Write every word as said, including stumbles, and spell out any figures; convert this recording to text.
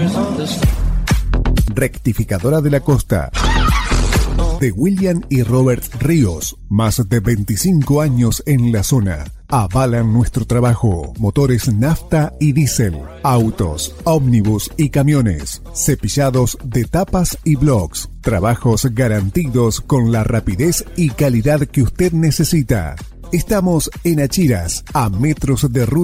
Rectificadora de la Costa. De William y Robert Ríos, más de veinticinco años en la zona. Avalan nuestro trabajo. Motores nafta y diésel, autos, ómnibus y camiones, cepillados de tapas y blocks. Trabajos garantidos con la rapidez y calidad que usted necesita. Estamos en Achiras, a metros de ruta.